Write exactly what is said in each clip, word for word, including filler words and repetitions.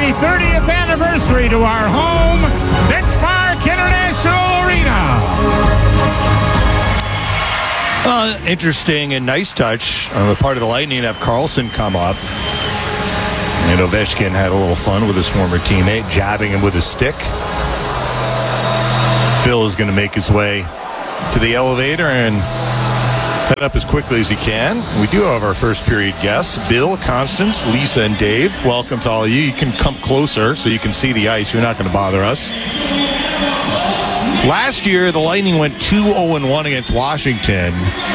happy thirtieth anniversary to our home, Benchmark International Arena. Uh, interesting and nice touch on the part of the Lightning to have Carlson come up. And Ovechkin had a little fun with his former teammate, jabbing him with his stick. Phil is going to make his way to the elevator and head up as quickly as he can. We do have our first period guests, Bill, Constance, Lisa, and Dave. Welcome to all of you. You can come closer so you can see the ice. You're not going to bother us. Last year, the Lightning went two oh one against Washington.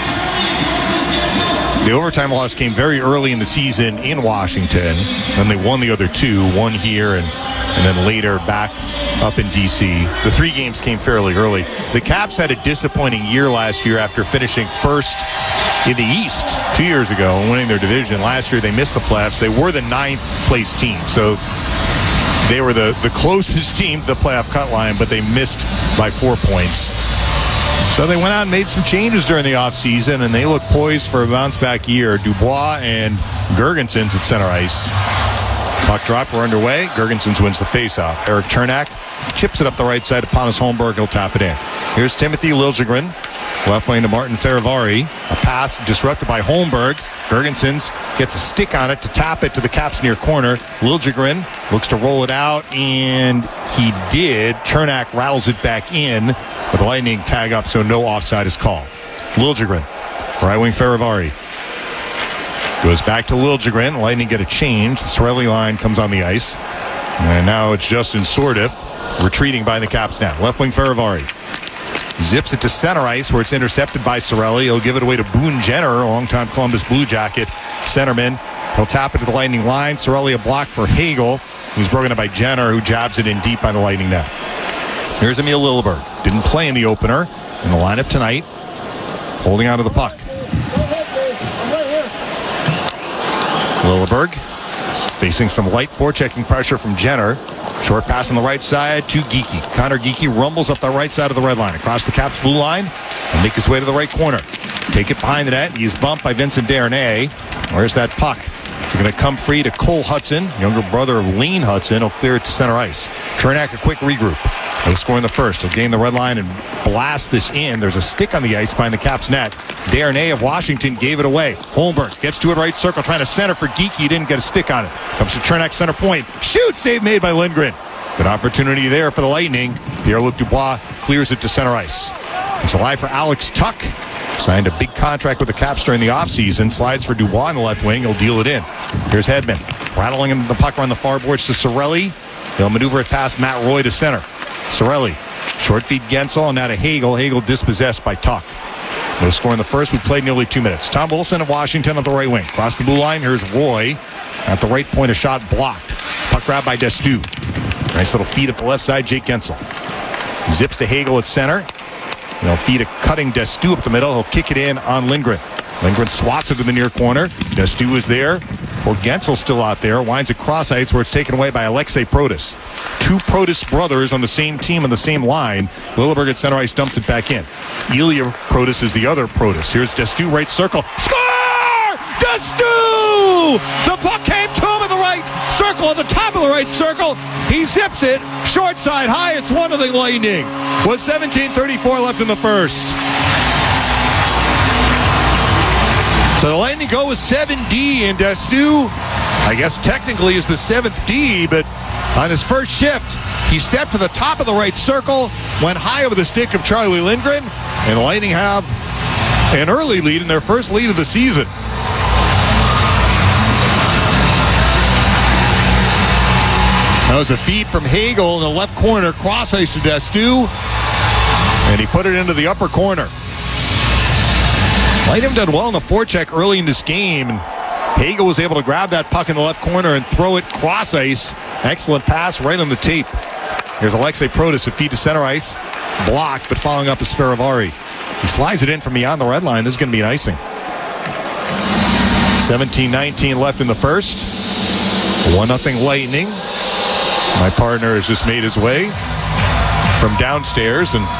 The overtime loss came very early in the season in Washington. Then they won the other two, one here and, and then later back up in D C. The three games came fairly early. The Caps had a disappointing year last year after finishing first in the East two years ago and winning their division. Last year they missed the playoffs. They were the ninth place team, so they were the, the closest team to the playoff cut line, but they missed by four points. So they went out and made some changes during the offseason, and they look poised for a bounce-back year. Dubois and Girgensons at center ice. Puck drop, we're underway. Girgensons wins the faceoff. Eric Chernak chips it up the right side to Pontus Holmberg. He'll tap it in. Here's Timothy Liljegren. Left lane to Martin Ferravari. A pass disrupted by Holmberg. Girgensons gets a stick on it to tap it to the Caps near corner. Liljegren looks to roll it out, and he did. Chernak rattles it back in with a Lightning tag up, so no offside is called. Liljegren, right wing Ferravari. Goes back to Liljegren. Lightning get a change. The Cirelli line comes on the ice. And now it's Justin Sourdif retreating by the Caps now. Left wing Ferravari. Zips it to center ice where it's intercepted by Cirelli. He'll give it away to Boone Jenner, a longtime Columbus Blue Jacket centerman. He'll tap it to the Lightning line. Cirelli a block for Hagel, who's broken up by Jenner, who jabs it in deep by the Lightning net. Here's Emil Lilleberg. Didn't play in the opener. In the lineup tonight. Holding on to the puck. Lilleberg facing some light forechecking pressure from Jenner. Short pass on the right side to Geekie. Connor Geekie rumbles up the right side of the red line across the Caps blue line and make his way to the right corner. Take it behind the net. He is bumped by Vincent Desharnais. Where's that puck? It's going to come free to Cole Hudson, younger brother of Lane Hudson. He'll clear it to center ice. Chernak a quick regroup. He'll score in the first. He'll gain the red line and blast this in. There's a stick on the ice behind the Caps net. Desharnais of Washington gave it away. Holmberg gets to it right circle, trying to center for Geekie. Didn't get a stick on it. Comes to Chernak center point. Shoot! Save made by Lindgren. Good opportunity there for the Lightning. Pierre-Luc Dubois clears it to center ice. It's alive for Alex Tuck. Signed a big contract with the Caps during the offseason. Slides for Dubois in the left wing. He'll deal it in. Here's Hedman. Rattling the puck around the far boards to Cirelli. He'll maneuver it past Matt Roy to center. Cirelli. Short feed Gensel, and now to Hagel. Hagel dispossessed by Tuck. No score in the first. We played nearly two minutes. Tom Wilson of Washington on the right wing. Across the blue line, here's Roy. At the right point, a shot blocked. Puck grab by Destu. Nice little feed up the left side, Jake Gensel. Zips to Hagel at center. He'll feed a cutting Destu up the middle. He'll kick it in on Lindgren. Lindgren swats it to the near corner. Destu is there. Or Gensel still out there. Winds across ice where it's taken away by Alexei Protas. Two Protas brothers on the same team on the same line. Lilleberg at center ice dumps it back in. Ilya Protas is the other Protas. Here's Destu, right circle. Score! Destu! The puck came to him in the right circle, at the top of the right circle. He zips it. Short side high. It's one of the Lightning. With seventeen thirty-four left in the first. So the Lightning go with seven D, and Destu, I guess technically is the seventh D, but on his first shift, he stepped to the top of the right circle, went high over the stick of Charlie Lindgren, and the Lightning have an early lead in their first lead of the season. That was a feed from Hagel in the left corner, cross ice to Destu, and he put it into the upper corner. Lightning done well in the forecheck early in this game. And Hagel was able to grab that puck in the left corner and throw it cross ice. Excellent pass right on the tape. Here's Alexei Protas, a feed to center ice. Blocked, but following up is Ferravari. He slides it in from beyond the red line. This is going to be an icing. seventeen nineteen left in the first. one nothing Lightning. My partner has just made his way from downstairs and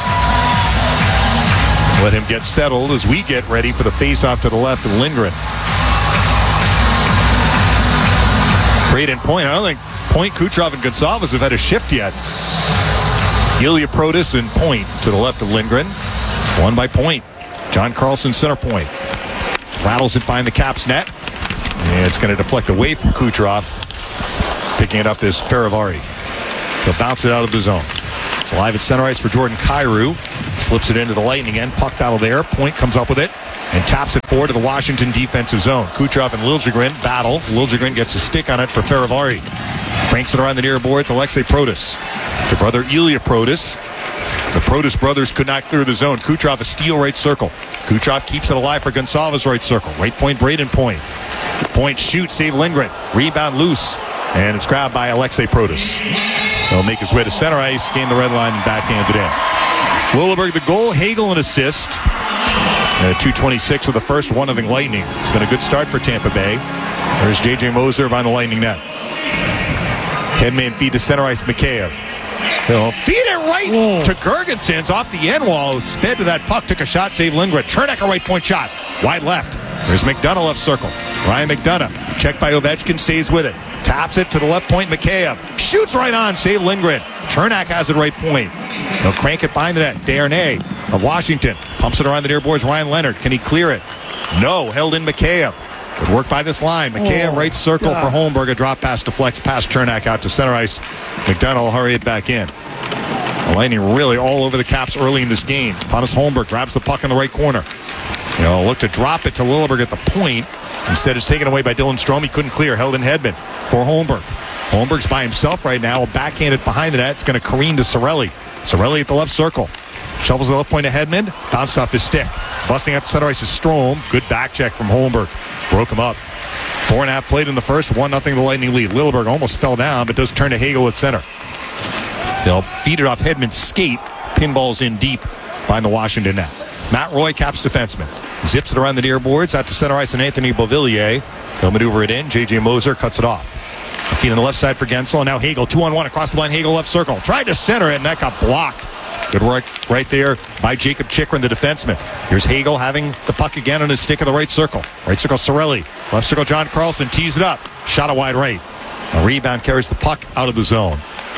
let him get settled as we get ready for the face-off to the left of Lindgren. Brayden Point, I don't think Point, Kucherov, and Gonçalves have had a shift yet. Ilya Protas and Point to the left of Lindgren. One by Point. John Carlson center point. Rattles it behind the Caps net. And it's going to deflect away from Kucherov. Picking it up is Fehérváry. He'll bounce it out of the zone. It's live at center ice for Jordan Kyrou. Slips it into the Lightning end. Puck battle there. Point comes up with it and taps it forward to the Washington defensive zone. Kucherov and Liljegren battle. Liljegren gets a stick on it for Fehérváry. Cranks it around the near boards. Alexei Protas to brother Ilya Protas. The Protas brothers could not clear the zone. Kucherov a steal right circle. Kucherov keeps it alive for Gonçalves right circle. Right point, Braden Point. Point shoots, save Lindgren. Rebound loose. And it's grabbed by Alexei Protas. He'll make his way to center ice, gain the red line, and backhand it in. Lilleberg the goal, Hagel an assist. Uh, two twenty-six with the first, one nothing Lightning. It's been a good start for Tampa Bay. There's J J Moser behind the Lightning net. Headman feed to center ice, Mikheyev. He'll feed it right Whoa. to Gergensons off the end wall. Sped to that puck, took a shot, saved Lindgren. Chernak a right point shot, wide left. There's McDonough left circle. Ryan McDonough, checked by Ovechkin, stays with it. Taps it to the left point, Mikheyev. Shoots right on, save Lindgren. Chernak has it right point. He'll crank it behind the net. Desharnais of Washington pumps it around the near boards. Ryan Leonard, can he clear it? No, held in Mikheyev. Good work by this line. Mikheyev Oh, right circle God. for Holmberg. A drop pass deflects past Chernak out to center ice. McDonough will hurry it back in. The Lightning really all over the Caps early in this game. Pontus Holmberg grabs the puck in the right corner. You know, look to drop it to Lilleberg at the point. Instead, it's taken away by Dylan Strome. He couldn't clear. Held in Hedman for Holmberg. Holmberg's by himself right now. Backhanded behind the net. It's going to careen to Cirelli. Cirelli at the left circle. Shovels the left point to Hedman. Bounced off his stick. Busting up center ice is Strome. Good back check from Holmberg. Broke him up. Four and a half played in the first. One nothing the Lightning lead. Lilleberg almost fell down, but does turn to Hagel at center. They'll feed it off Hedman's skate. Pinballs in deep behind the Washington net. Matt Roy, Caps defenseman. Zips it around the near boards out to center ice and Anthony Beauvillier. He'll maneuver it in. J J Moser cuts it off. A feed on the left side for Gensel. And now Hagel, two on one across the line. Hagel left circle. Tried to center it, and that got blocked. Good work right there by Jacob Chikrin, the defenseman. Here's Hagel having the puck again on his stick in the right circle. Right circle, Cirelli. Left circle, John Carlson tees it up. Shot a wide right. A rebound carries the puck out of the zone.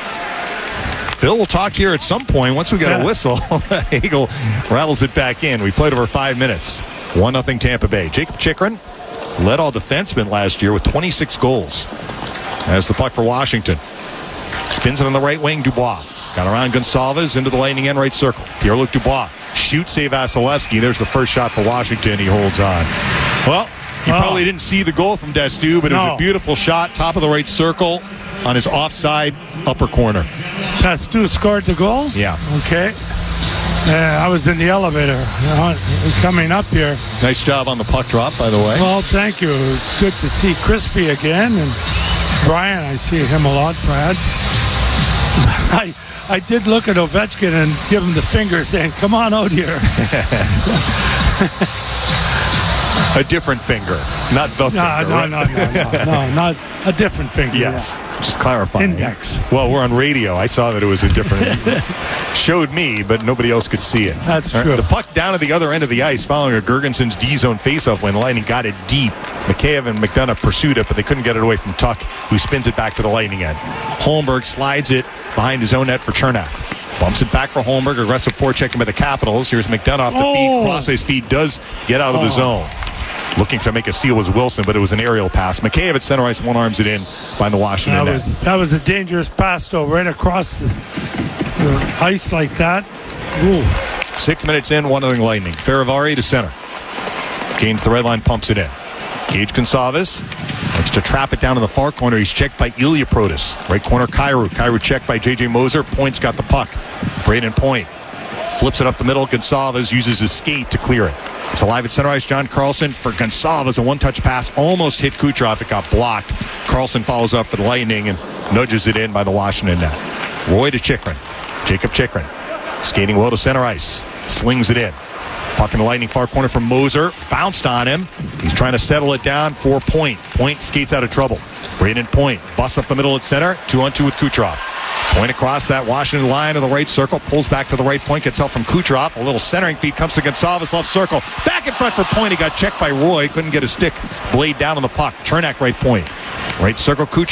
Phil will talk here at some point. Once we get a whistle, Hagel rattles it back in. We played over five minutes. one nothing Tampa Bay. Jacob Chikrin led all defensemen last year with twenty-six goals. As the puck for Washington. Spins it on the right wing, Dubois. Got around Gonçalves into the Lightning end right circle. Pierre-Luc Dubois shoots, save Vasilevsky. There's the first shot for Washington. He holds on. Well, you Oh. probably didn't see the goal from Destu, but it was No. a beautiful shot, top of the right circle on his offside upper corner. Testu scored the goal? Yeah. Okay. Uh, I was in the elevator uh, coming up here. Nice job on the puck drop, by the way. Well, thank you. It's good to see Crispy again. And Brian, I see him a lot, Brad. I, I did look at Ovechkin and give him the finger saying, come on out here. A different finger, not the No, finger. no, right? no, no, no, no, not a different finger. Yes, just clarifying. Index. Well, we're on radio. I saw that it was a different. Showed me, but nobody else could see it. That's All right, true. The puck down at the other end of the ice following a Gergensons D-zone faceoff when the Lightning got it deep. Mikheyev and McDonough pursued it, but they couldn't get it away from Tuck, who spins it back to the Lightning end. Holmberg slides it behind his own net for Chernak. Bumps it back for Holmberg. Aggressive forechecking by the Capitals. Here's McDonough off the Oh. feed. Cross-ice feed does get out of the Oh. zone. Looking to make a steal was Wilson, but it was an aerial pass. Mikheyev at center ice one arms it in by the Washington That net. was, that was a dangerous pass, though, right across the, the ice like that. Ooh. Six minutes in, one nothing Lightning. Fehérváry to center. Gains the red line, pumps it in. Gage Gonçalves looks to trap it down in the far corner. He's checked by Ilya Protas. Right corner, Kyrou. Kyrou checked by J J Moser. Point's got the puck. Braden Point flips it up the middle. Gonçalves uses his skate to clear it. It's alive at center ice. John Carlson for Gonçalves. A one-touch pass almost hit Kucherov. It got blocked. Carlson follows up for the Lightning and nudges it in by the Washington net. Roy to Chikrin. Jacob Chikrin. Skating well to center ice. Slings it in. Puck in the Lightning far corner from Moser. Bounced on him. He's trying to settle it down for Point. Point skates out of trouble. Braden Point busts up the middle at center. Two on two with Kucherov. Point across that Washington line in the right circle. Pulls back to the right point. Gets help from Kucherov. A little centering feed comes to Gonçalves left circle. Back in front for Point. He got checked by Roy. Couldn't get his stick blade down on the puck. Chernak right point. Right circle Kucherov.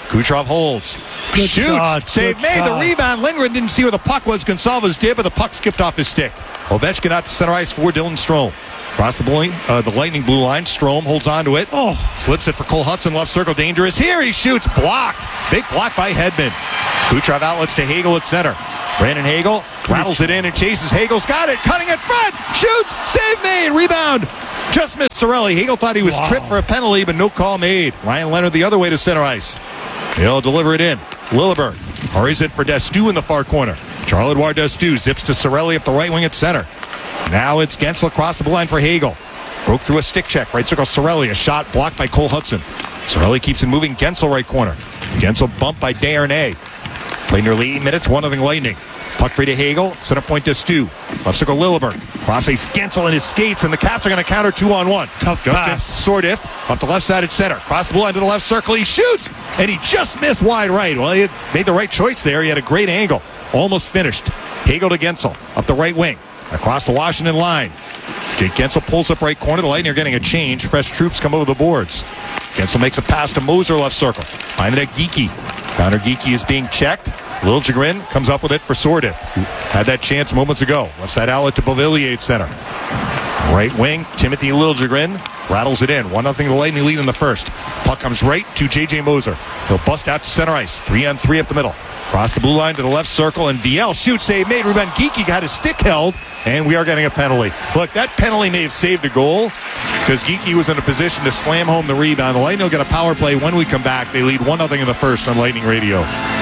Kucherov holds. Good Shoots. shot, Save good made. shot. The rebound. Lindgren didn't see where the puck was. Gonsalves did, but the puck skipped off his stick. Ovechkin out to center ice for Dylan Strome. Across the, blue, uh, the Lightning blue line. Strome holds on to it. Oh. Slips it for Cole Hudson. Left circle. Dangerous. Here he shoots. Blocked. Big block by Hedman. Kucherov outlets to Hagel at center. Brandon Hagel rattles it in and chases. Hagel's got it. Cutting it front. Shoots. Save made. Rebound. Just missed Cirelli. Hagel thought he was Wow. tripped for a penalty, but no call made. Ryan Leonard the other way to center ice. He'll deliver it in. Lilleberg hurries it for Destu in the far corner. Charles-Edouard Destu zips to Cirelli up the right wing at center. Now it's Gensel across the blue line for Hagel. Broke through a stick check. Right circle Cirelli. A shot blocked by Cole Hudson. Cirelli keeps it moving. Gensel right corner. Gensel bumped by Desharnais. Play nearly eight minutes. one nothing Lightning. Puck free to Hagel. Center point Destu. Left circle Lilleberg. Cross ice Gensel in his skates, and the Caps are going to counter two on one. Tough Justin pass. Sordiff up the left side at center. Cross the blue line to the left circle. He shoots, and he just missed wide right. Well, he had made the right choice there. He had a great angle. Almost finished. Hagel to Gensel up the right wing. Across the Washington line. Jake Gensel pulls up right corner. The Lightning are getting a change. Fresh troops come over the boards. Gensel makes a pass to Moser left circle. Behind the net, Geekie. Connor Geekie is being checked. Liljegren comes up with it for Sordiff, who had that chance moments ago. Left side outlet to Beauvillier at center. Right wing, Timothy Liljegren rattles it in. one nothing the Lightning lead in the first. Puck comes right to J J Moser. He'll bust out to center ice. Three on three up the middle. Cross the blue line to the left circle, and Viel shoots, save made. Rebound. Geekie got his stick held, and we are getting a penalty. Look, that penalty may have saved a goal because Geekie was in a position to slam home the rebound. The Lightning will get a power play when we come back. They lead one nothing in the first on Lightning Radio.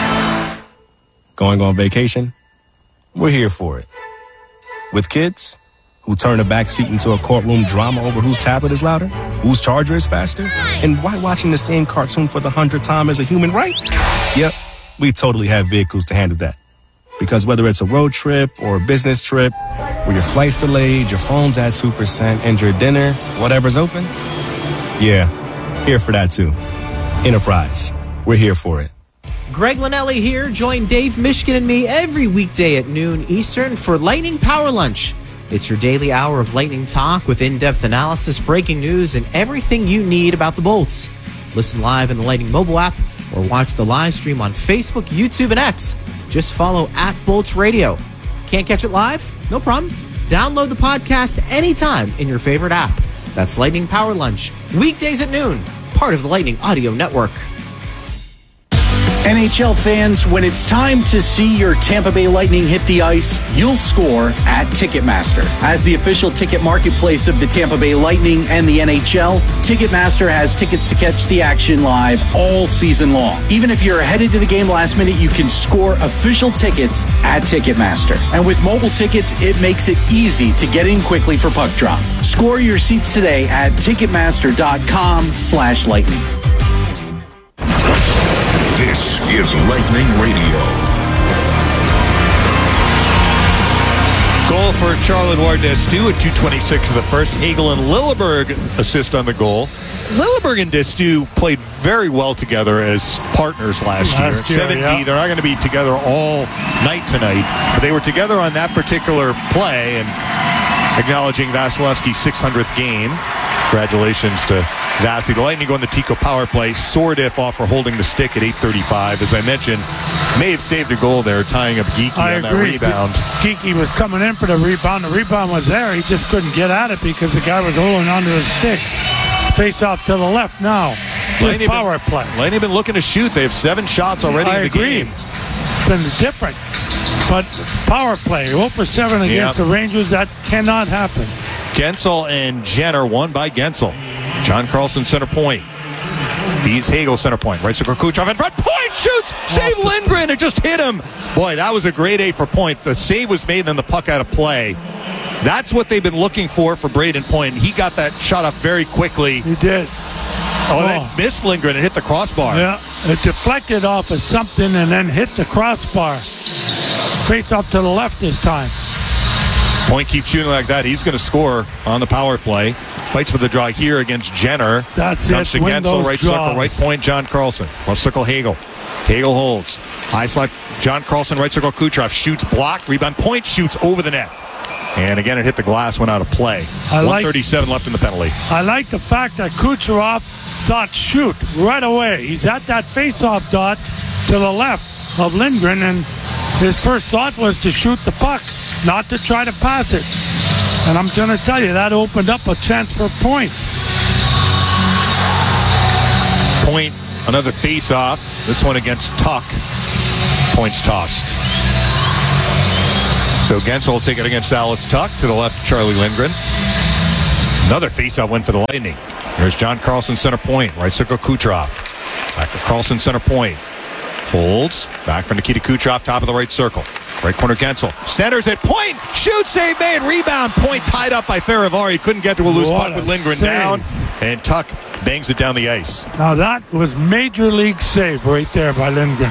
Going on vacation? We're here for it. With kids who turn a backseat into a courtroom drama over whose tablet is louder, whose charger is faster, and why watching the same cartoon for the hundredth time is a human right? Yep, we totally have vehicles to handle that. Because whether it's a road trip or a business trip, where your flight's delayed, your phone's at two percent, and your dinner, whatever's open, yeah, here for that too. Enterprise, we're here for it. Greg Linnelli here. Join Dave Mishkin and me every weekday at noon Eastern for Lightning Power Lunch. It's your daily hour of Lightning talk with in-depth analysis, breaking news, and everything you need about the Bolts. Listen live in the Lightning mobile app or watch the live stream on Facebook, YouTube, and X. Just follow at Bolts Radio. Can't catch it live? No problem. Download the podcast anytime in your favorite app. That's Lightning Power Lunch, weekdays at noon, part of the Lightning Audio Network. N H L fans, when it's time to see your Tampa Bay Lightning hit the ice, you'll score at Ticketmaster. As the official ticket marketplace of the Tampa Bay Lightning and the N H L, Ticketmaster has tickets to catch the action live all season long. Even if you're headed to the game last minute, you can score official tickets at Ticketmaster. And with mobile tickets, it makes it easy to get in quickly for puck drop. Score your seats today at Ticketmaster.com slash Lightning. This is Lightning Radio. Goal for Charles-Edouard Destu at two twenty-six of the first. Hagel and Lilleberg assist on the goal. Lilleberg and Destu played very well together as partners last, Last year. year, seven D, yeah. they're not going to be together all night tonight, but they were together on that particular play, and acknowledging Vasilevsky's six hundredth game. Congratulations to Vasily. The Lightning go on the Tico power play. Sordiff off for holding the stick at eight thirty-five. As I mentioned, may have saved a goal there, tying up Geekie I on agree. that rebound. Geekie was coming in for the rebound. The rebound was there. He just couldn't get at it because the guy was holding onto his stick. Face off to the left now. Good Lightning power been, play. Lightning been looking to shoot. They have seven shots already I in the agree. game. It's been different. But power play, oh for seven against Yeah. the Rangers, that cannot happen. Gensel and Jenner won by Gensel. John Carlson center point. Feeds Hagel center point. Right circle Kucherov in front. Point shoots. Save Lindgren. It just hit him. Boy, that was a great A for Point. The save was made, then the puck out of play. That's what they've been looking for for Braden Point. And he got that shot up very quickly. He did. Oh, Oh. that missed Lindgren and hit the crossbar. Yeah, it deflected off of something and then hit the crossbar. Face off to the left this time. Point keeps shooting like that. He's going to score on the power play. Fights for the draw here against Jenner. That's Comes it. to Win Gensel, those right draws. circle, right point, John Carlson. Left circle, Hagel. Hagel holds. High slot, John Carlson, right circle, Kucherov. Shoots, blocked, rebound, Point shoots over the net. And again, it hit the glass, went out of play. I like- one thirty-seven left in the penalty. I like the fact that Kucherov Dot shoot right away. He's at that face-off dot to the left of Lindgren, and his first thought was to shoot the puck, not to try to pass it. And I'm going to tell you, that opened up a chance for Point. Point, another face-off. This one against Tuck. Points tossed. So Gensel will take it against Alex Tuck. To the left, Charlie Lindgren. Another face-off win for the Lightning. Here's John Carlson, center point. Right circle, Kucherov. Back for Carlson, center point. Holds. Back for Nikita Kucherov, top of the right circle. Right corner, Gensel. Centers at point. Shoot, save made. Rebound. Point tied up by Farivari. Couldn't get to a loose What puck a with Lindgren save. down. And Tuck bangs it down the ice. Now that was major league save right there by Lindgren.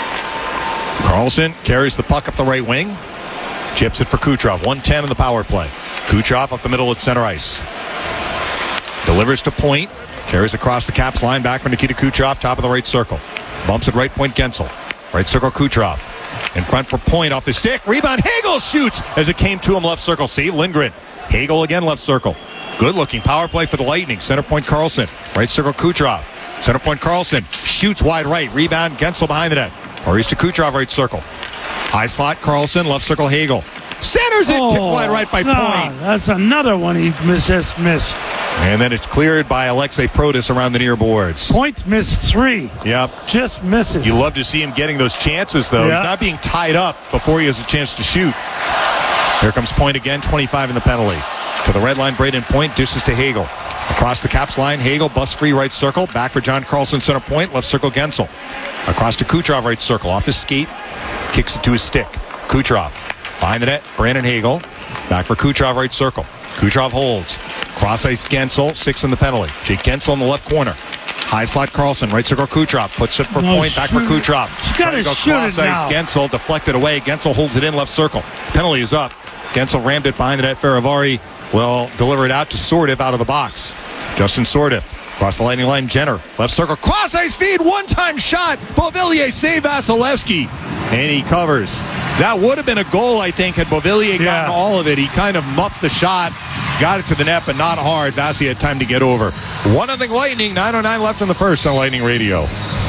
Carlson carries the puck up the right wing. Chips it for Kucherov. one ten in the power play. Kucherov up the middle at center ice. Delivers to Point. Carries across the Caps line. Back for Nikita Kucherov. Top of the right circle. Bumps at right point, Gensel. Right circle, Kucherov. In front for Point off the stick. Rebound. Hagel shoots as it came to him. Left circle. Save Lindgren. Hagel again left circle. Good looking power play for the Lightning. Center point, Carlson. Right circle, Kucherov. Center point, Carlson. Shoots wide right. Rebound. Gensel behind the net. Or he's to Kucherov right circle. High slot, Carlson. Left circle, Hagel. Centers it. Tipped wide right by God, Point. that's another one he miss, just missed. And then it's cleared by Alexei Protas around the near boards. Points missed three. Yep. Just misses. You love to see him getting those chances, though. Yeah. He's not being tied up before he has a chance to shoot. Here comes Point again, twenty-five in the penalty. To the red line, Braden Point dishes to Hagel. Across the Caps line, Hagel, bust free right circle. Back for John Carlson, center point. Left circle, Gensel. Across to Kucherov, right circle. Off his skate, kicks it to his stick. Kucherov. Behind the net, Brandon Hagel. Back for Kucherov, right circle. Kucherov holds. Cross ice Gensel, six in the penalty. Jake Gensel in the left corner. High slot Carlson, right circle Kucherov. Puts it for No, Point, back for shoot. Kucherov. He's gotta Trying to go shoot it cross ice now. Gensel, deflected away. Gensel holds it in left circle. Penalty is up. Gensel rammed it behind the net. Farivari will deliver it out to Sordiv out of the box. Justin Sordiv. Across the Lightning line, Jenner. Left circle, cross ice feed, one-time shot. Beauvillier save Vasilevsky. And he covers. That would have been a goal, I think, had Beauvillier gotten Yeah. all of it. He kind of muffed the shot, got it to the net, but not hard. Vasi had time to get over. one nothing Lightning, nine oh nine left in the first on Lightning Radio.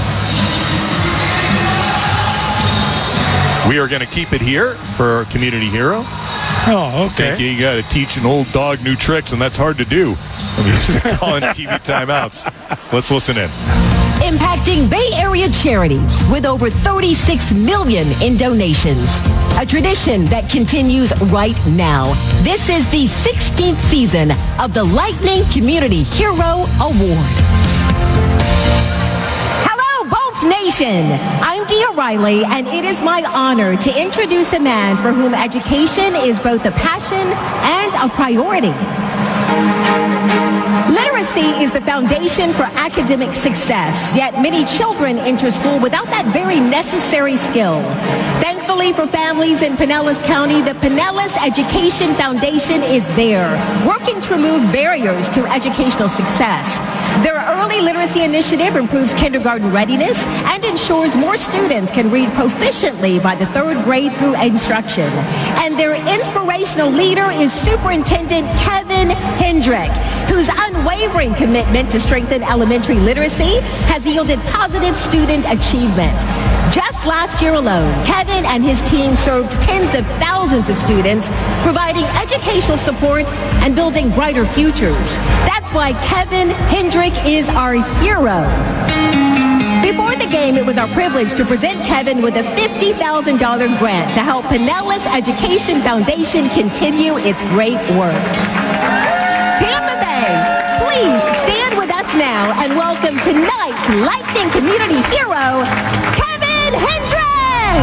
We are going to keep it here for Community Hero. Oh, okay. Think you got to teach an old dog new tricks, and that's hard to do. I mean, just calling T V timeouts. Let's listen in. Impacting Bay Area charities with over thirty-six million in donations. A tradition that continues right now. This is the sixteenth season of the Lightning Community Hero Award. Hello, Bolts Nation. I'm Dia Riley, and it is my honor to introduce a man for whom education is both a passion and a priority. Literacy is the foundation for academic success, yet many children enter school without that very necessary skill. Thankfully for families in Pinellas County, the Pinellas Education Foundation is there, working to remove barriers to educational success. Their early literacy initiative improves kindergarten readiness and ensures more students can read proficiently by the third grade through instruction. And their inspirational leader is Superintendent Kevin Hendrick, whose unwavering commitment to strengthen elementary literacy has yielded positive student achievement. Just last year alone, Kevin and his team served tens of thousands of students, providing educational support and building brighter futures. That's why Kevin Hendrick is our hero. Before the game, it was our privilege to present Kevin with a fifty thousand dollars grant to help Pinellas Education Foundation continue its great work. Tampa Bay, please stand with us now and welcome tonight's Lightning Community Hero, Kevin Hendrick!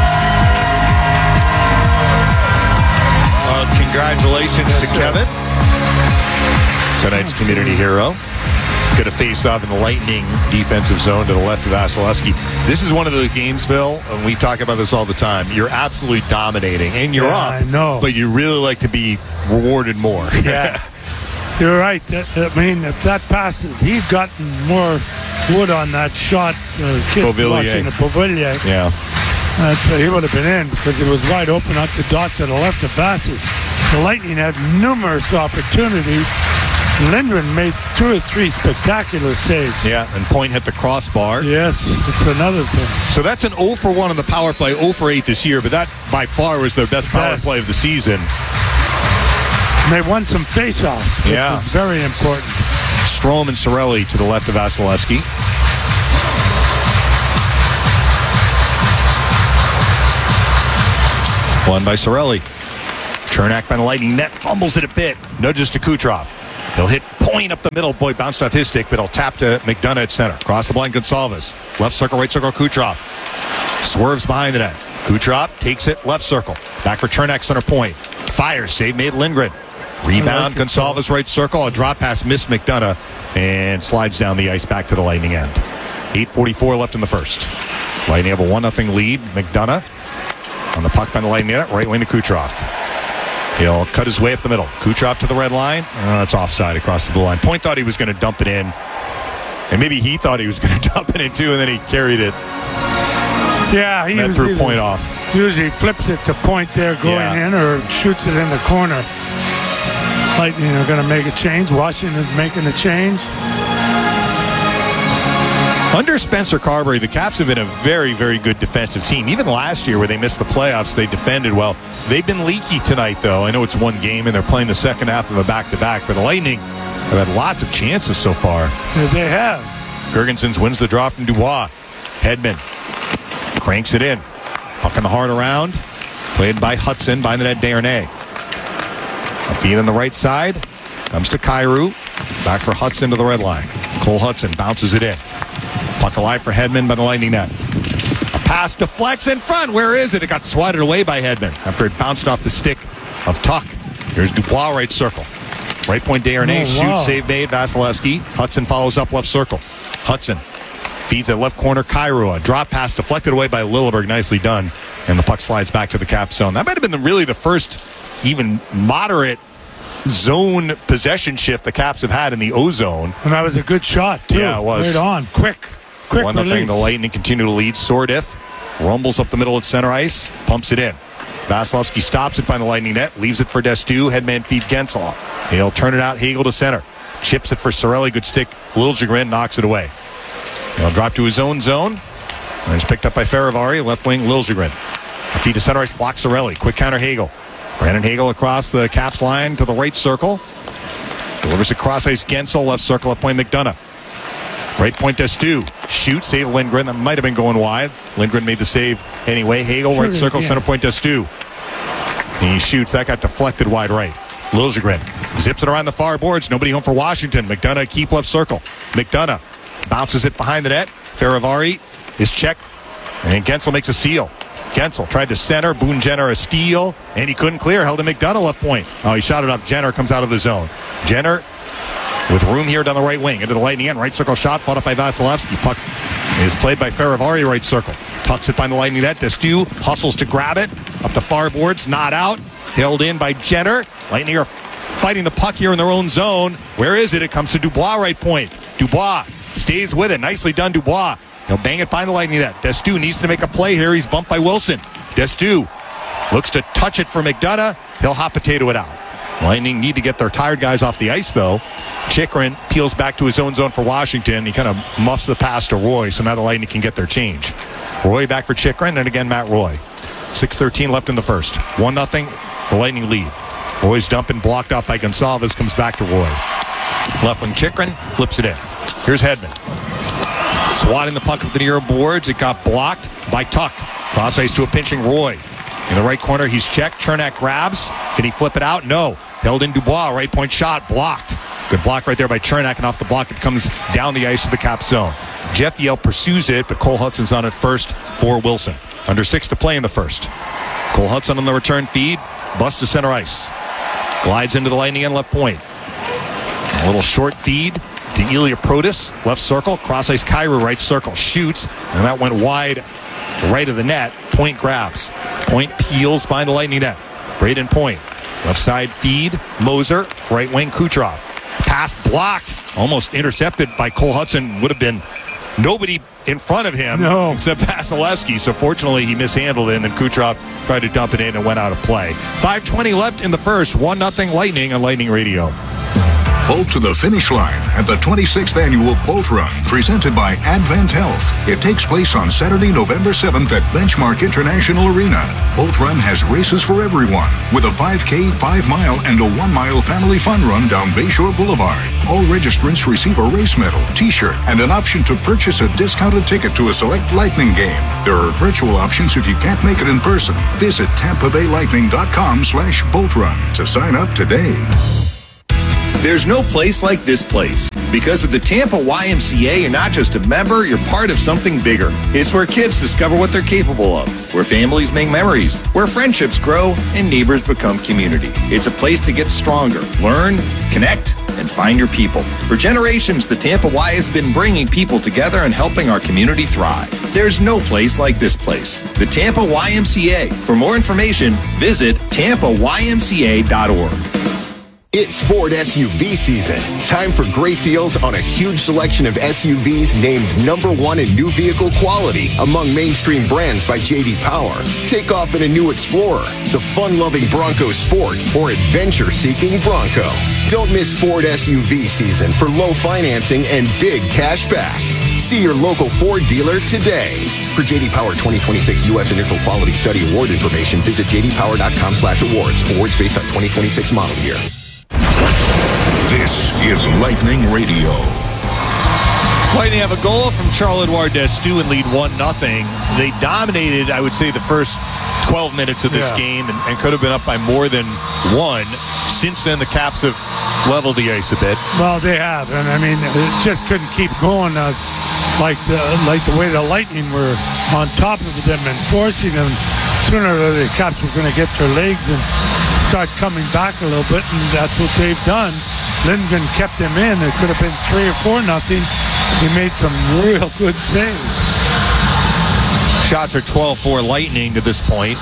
Uh, congratulations to Kevin, tonight's community hero. Going to face off in the Lightning defensive zone to the left of Vasilevsky. This is one of the games, Phil, and we talk about this all the time. You're absolutely dominating, and you're Yeah, up. I know. But you really like to be rewarded more. Yeah. You're right. That- I mean, if that pass, he'd gotten more wood on that shot. Uh, kid Beauvillier. watching the Beauvillier. Yeah. Uh, he would have been in because it was wide open at the dot to the left of Bassett. The Lightning had numerous opportunities, Lindgren made two or three spectacular saves. Yeah, and Point hit the crossbar. Yes, it's another thing. So that's an oh for one on the power play, oh for eight this year, but that by far was their best power Best. play of the season. And they won some face-offs, which Yeah. was very important. Strome and Cirelli to the left of Vasilevsky. Won by Cirelli. Chernak by the Lightning net, fumbles it a bit, nudges to Kucherov. He'll hit Point up the middle. Boy, bounced off his stick, but he'll tap to McDonough at center. Cross the blind, Gonsalves. Left circle, right circle, Kucherov. Swerves behind the net. Kucherov takes it, left circle. Back for Chernak, center point. Fires, save made Lindgren. Rebound, like it, Gonsalves, right circle. A drop pass, missed McDonough, and slides down the ice back to the Lightning end. eight forty-four left in the first. Lightning have a one nothing lead. McDonough on the puck by the Lightning net, right wing to Kucherov. He'll cut his way up the middle. Kucherov to the red line. Uh, it's offside across the blue line. Point thought he was going to dump it in. And maybe he thought he was going to dump it in too, and then he carried it. Yeah, he That was threw either- Point off. Usually flips it to Point there going Yeah. in or shoots it in the corner. Lightning are going to make a change. Washington's making a change. Under Spencer Carberry, the Caps have been a very, very good defensive team. Even last year where they missed the playoffs, they defended well. They've been leaky tonight, though. I know it's one game, and they're playing the second half of a back-to-back, but the Lightning have had lots of chances so far. Yeah, they have. Girgensons wins the draw from Dubois. Hedman cranks it in. Puck in the hard around. Played by Hudson, by the net, Darnay. Being on the right side. Comes to Kyrou. Back for Hudson to the red line. Cole Hudson bounces it in. Puck alive for Hedman by the Lightning net. A pass deflects in front. Where is it? It got swatted away by Hedman after it bounced off the stick of Tuck. Here's Dubois, right circle. Right point, Darnay. Oh, Shoots, wow. save made. Vasilevsky. Hudson follows up left circle. Hudson feeds at left corner. Kyrou. A drop pass deflected away by Lilleberg. Nicely done. And the puck slides back to the Cap zone. That might have been the, really the first even moderate zone possession shift the Caps have had in the O-zone. And that was a good shot, too. Yeah, it was. Right on. Quick. Quick One release. nothing. The Lightning continue to lead. Sordiff rumbles up the middle at center ice, pumps it in. Vasilevsky stops it by the Lightning net, leaves it for Destu. Headman feed Gensel. He'll turn it out. Hagel to center. Chips it for Cirelli. Good stick. Liljegren knocks it away. He'll drop to his own zone. And it's picked up by Faravari. Left wing, Liljegren. A feed to center ice. Blocks Cirelli. Quick counter, Hagel. Brandon Hagel across the Caps line to the right circle. Delivers across ice. Gensel. Left circle. Up point, McDonough. Right point, Destu. Shoot, save Lindgren. That might have been going wide. Lindgren made the save anyway. Hagel, right Sure, circle, yeah. center point, Destu. And he shoots. That got deflected wide right. Liljegren zips it around the far boards. Nobody home for Washington. McDonough keep left circle. McDonough bounces it behind the net. Faravari is checked. And Gensel makes a steal. Gensel tried to center. Boone Jenner a steal. And he couldn't clear. Held to McDonough left point. Oh, he shot it up. Jenner comes out of the zone. Jenner with room here down the right wing. Into the Lightning end. Right circle shot. Fought up by Vasilevsky. Puck is played by Faravari. Right circle. Tucks it by the Lightning net. Destu hustles to grab it. Up the far boards. Not out. Held in by Jenner. Lightning are fighting the puck here in their own zone. Where is it? It comes to Dubois right point. Dubois stays with it. Nicely done, Dubois. He'll bang it by the Lightning net. Destu needs to make a play here. He's bumped by Wilson. Destu looks to touch it for McDonough. He'll hot potato it out. Lightning need to get their tired guys off the ice, though. Chychrun peels back to his own zone for Washington. He kind of muffs the pass to Roy, so now the Lightning can get their change. Roy back for Chychrun, and again Matt Roy. six thirteen left in the first. one nothing, the Lightning lead. Roy's dumping, blocked out by Gonsalves, comes back to Roy. Left wing Chychrun, flips it in. Here's Hedman. Swatting the puck up the near boards. It got blocked by Tuck. Cross ice to a pinching Roy. In the right corner, he's checked. Chernak grabs. Can he flip it out? No. Held in Dubois. Right point shot. Blocked. Good block right there by Chernak, and off the block it comes down the ice to the Cap zone. Jeff Yell pursues it, but Cole Hudson's on it first for Wilson. Under six to play in the first. Cole Hudson on the return feed. Bust to center ice. Glides into the Lightning end left point. A little short feed to Ilya Protas. Left circle. Cross ice Kyrou. Right circle. Shoots. And that went wide right of the net. Point grabs. Point peels behind the Lightning net. Braden Point. Left side feed. Moser. Right wing Kucherov. Pass blocked. Almost intercepted by Cole Hudson. Would have been nobody in front of him No. except Vasilevsky. So fortunately he mishandled it, and then Kucherov tried to dump it in and went out of play. five twenty left in the first. one nothing Lightning on Lightning Radio. Bolt to the finish line at the twenty-sixth Annual Bolt Run, presented by Advent Health. It takes place on Saturday, November seventh at Benchmark International Arena. Bolt Run has races for everyone, with a five K, five mile, and a one mile family fun run down Bayshore Boulevard. All registrants receive a race medal, t-shirt, and an option to purchase a discounted ticket to a select Lightning game. There are virtual options if you can't make it in person. Visit tampa bay lightning dot com slash bolt run to sign up today. There's no place like this place. Because of the Tampa Y M C A, you're not just a member, you're part of something bigger. It's where kids discover what they're capable of, where families make memories, where friendships grow, and neighbors become community. It's a place to get stronger, learn, connect, and find your people. For generations, the Tampa Y has been bringing people together and helping our community thrive. There's no place like this place. The Tampa Y M C A. For more information, visit tampa y m c a dot org. It's Ford S U V season. Time for great deals on a huge selection of S U Vs named number one in new vehicle quality among mainstream brands by J D Power. Take off in a new Explorer, the fun-loving Bronco Sport, or adventure-seeking Bronco. Don't miss Ford S U V season for low financing and big cash back. See your local Ford dealer today. For J D Power twenty twenty-six U S Initial Quality Study Award information, visit j d power dot com slash awards. Awards based on twenty twenty-six model year. This is Lightning Radio. Lightning have a goal from Charles-Edouard Destoux and lead one nothing. They dominated, I would say, the first twelve minutes of this Yeah. game and, and could have been up by more than one. Since then, the Caps have leveled the ice a bit. Well, they have, and I mean, it just couldn't keep going uh, like the like the way the Lightning were on top of them and forcing them. Sooner or later, the Caps were going to get their legs and start coming back a little bit, and that's what they've done. Lindgren kept him in. It could have been three or four nothing. He made some real good saves. Shots are twelve four Lightning to this point.